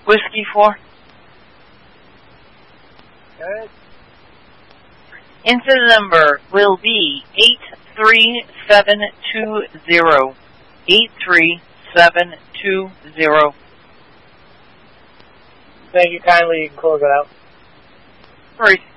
Whiskey 4. Good. Incident number will be 83720. 83720. Thank you kindly. You can close it out. Sorry.